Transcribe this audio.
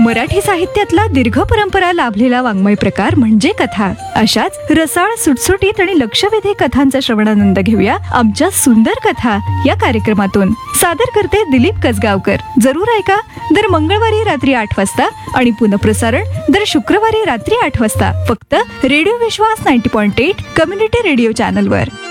मराठी साहित्यातला दीर्घ परंपरा लाभलेला वाङ्मय प्रकार म्हणजे कथा. अशाच रसाळ, सुटसुटीत आणि लक्षवेधी कथांचा श्रवणानंद घेऊया आमच्या सुंदर कथा या कार्यक्रमातून. सादर करते दिलीप कसगावकर. जरूर ऐका दर मंगळवारी रात्री 8 वाजता आणि पुनःप्रसारण दर शुक्रवारी रात्री 8 वाजता फक्त रेडिओ विश्वास 90.8 कम्युनिटी रेडिओ चॅनलवर.